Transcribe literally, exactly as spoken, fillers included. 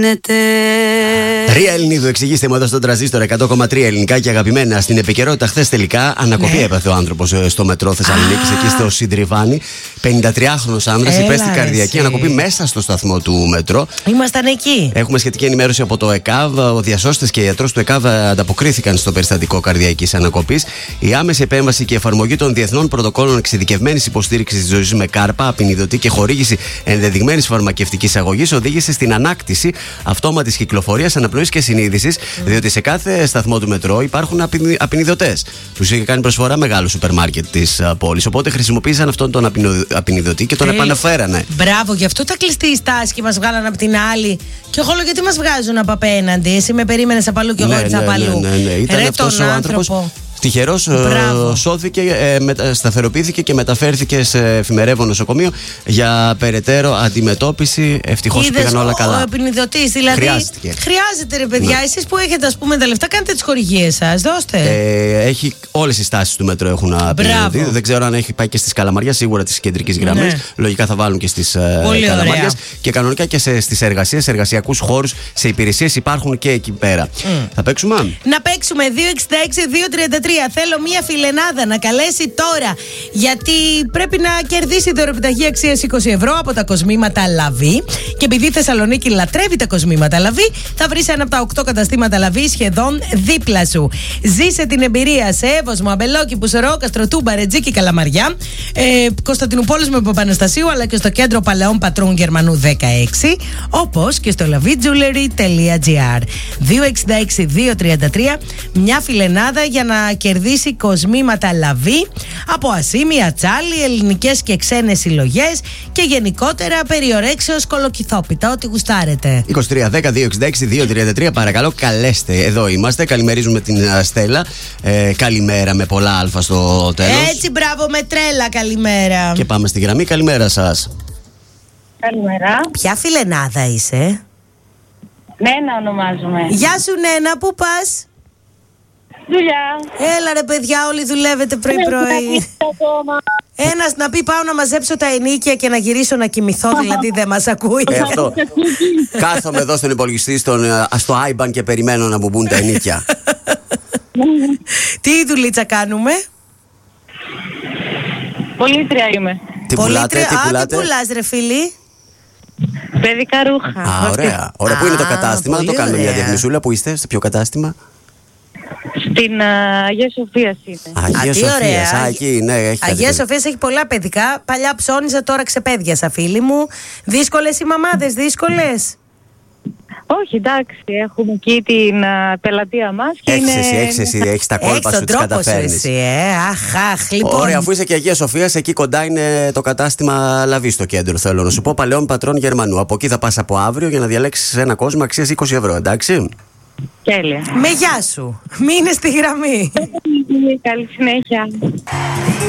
Ρία Ελληνίδου, εξηγήστε μου εδώ στον Τρανζίστορ εκατό κόμμα τρία ελληνικά και αγαπημένα. Στην επικαιρότητα, χθες τελικά ανακοπή ναι. έπαθε ο άνθρωπος στο μετρό Θεσσαλονίκης, εκεί στο Συντριβάνι. πενηντατριάχρονος άνδρας υπέστη καρδιακή ανακοπή μέσα στο σταθμό του μετρό. Ήμασταν εκεί. Έχουμε σχετική ενημέρωση από το ΕΚΑΒ. Ο διασώστες και οι ιατρός του ΕΚΑΒ ανταποκρίθηκαν στο περιστατικό καρδιακής ανακοπής. Η άμεση επέμβαση και εφαρμογή των διεθνών πρωτοκόλων εξειδικευμένης υποστήριξης της ζωής με κάρπα, απεινιδωτή και χορήγηση ενδεδειγμένης φαρμακευτικής αγωγής οδήγησε στην ανάκτηση αυτόματης κυκλοφορίας, αναπνοής και συνείδησης, διότι σε κάθε σταθμό του μετρό υπάρχουν απεινιδωτές. Τους είχε κάνει προσφορά μεγάλο σούπερ μάρκετ της πόλης. Οπότε χρησιμοποίησαν αυτόν τον απεινιδωτή και τον ε, επαναφέρανε. Μπράβο, γι' αυτό τα κλειστή η στάση και μας βγάλαν από την άλλη. Και εγώ λέω γιατί μας βγάζουν από απέναντι. Εσύ με περίμενες απ' αλλού και εγώ ήρθα απ' αλλού. Ναι, ναι, ναι, ναι. Ήταν αυτός ο άνθρωπος. Τυχερός σώθηκε, ε, μετα, σταθεροποιήθηκε και μεταφέρθηκε σε εφημερεύον νοσοκομείο για περαιτέρω αντιμετώπιση. Ευτυχώς πήγαν όλα καλά. Ο επεινιδωτής, δηλαδή. Χρειάστηκε. Χρειάζεται, ρε παιδιά, ναι. Εσείς που έχετε ας πούμε τα λεφτά, κάντε τις χορηγίες σας, δώστε. Ε, έχει, όλες οι στάσεις του μετρό έχουν απεινιδωτή. Δεν ξέρω αν έχει πάει και στις Καλαμαριάς, σίγουρα τις κεντρικές γραμμές. Ναι. Λογικά θα βάλουν και στις Καλαμαριάς. Και κανονικά και στις εργασίες, σε εργασιακούς χώρους, σε υπηρεσίες υπάρχουν και εκεί πέρα. Mm. Θα παίξουμε. Να παίξουμε δύο εξήντα έξι δύο τριάντα τρία. Θέλω μία φιλενάδα να καλέσει τώρα, γιατί πρέπει να κερδίσει δωρεπιταγή αξίας είκοσι ευρώ από τα κοσμήματα Λαβή. Και επειδή η Θεσσαλονίκη λατρεύει τα κοσμήματα Λαβή, θα βρεις ένα από τα οκτώ καταστήματα Λαβή σχεδόν δίπλα σου. Ζήσε την εμπειρία σε Εύωσμο, Αμπελόκηπο, Πουσερό, Καστροτούμπα, Ρετζίκη, Καλαμαριά, ε, Κωνσταντινούπολης με Παπαναστασίου, αλλά και στο κέντρο Παλαιών Πατρών Γερμανού δεκαέξι, όπως και στο lavijewelry τελεία gr. δύο εξήντα έξι δύο τριάντα τρία. Μια φιλενάδα για να κερδίσει κοσμήματα Λαβή από ασήμια, τσάλι, ελληνικές και ξένες συλλογές και γενικότερα περιορέξεως κολοκυθόπιτα, ό,τι γουστάρετε. είκοσι τρία δέκα δύο εξήντα έξι δύο τριάντα τρία, παρακαλώ καλέστε. Εδώ είμαστε, καλημερίζουμε την Στέλλα. Ε, καλημέρα με πολλά αλφα στο τέλος. Έτσι, μπράβο, με τρέλα, καλημέρα. Και πάμε στη γραμμή, καλημέρα σας. Καλημέρα. Ποια φιλενάδα είσαι? Νένα ονομάζομαι. Γεια σου Νένα, πού πας? Δουλειά. Έλα ρε παιδιά, όλοι δουλεύετε πρωί-πρωί. Ένας να πει πάω να μαζέψω τα ενίκια και να γυρίσω να κοιμηθώ, δηλαδή δεν μας ακούει. Ε, αυτό. Κάθομαι εδώ στον υπολογιστή, στον, στο άιμπαν και περιμένω να μου μπουν τα ενίκια. Τι δουλίτσα κάνουμε? Πολύτρια είμαι. Τι πουλάτε, τι πουλάτε? Α, τι πουλάς ρε φίλη? Παιδικά ρούχα. Α, ωραία. Ωραία. Πού είναι το κατάστημα? Να το κάνουμε μια διαφημισούλα. Πού είστε, σε ποιο κατάστημα? Στην uh, Αγία Σοφίας είναι. Αγία Σοφίας, α, εκεί, ναι, έχει Αγία Σοφίας έχει πολλά παιδικά. Παλιά ψώνιζα, τώρα ξεπέδιασα, φίλοι μου. Δύσκολες οι μαμάδες, δύσκολες? Όχι, εντάξει, έχουμε εκεί την uh, πελατεία μας και έχεις είναι... εσύ, έχεις εσύ, έχεις τα κόλπα σου, τις καταφέρνεις. Εσύ, ε, αχ, αχ, λοιπόν. Ωραία, αφού είσαι και Αγία Σοφίας, εκεί κοντά είναι το κατάστημα Λαβή στο κέντρο, θέλω να σου πω, Παλαιών Πατρών Γερμανού. Από εκεί θα πας από αύριο για να διαλέξεις ένα κόσμο αξίας είκοσι ευρώ, εντάξει? Τέλεια. Με γεια σου, μείνε στη γραμμή. Καλή συνέχεια.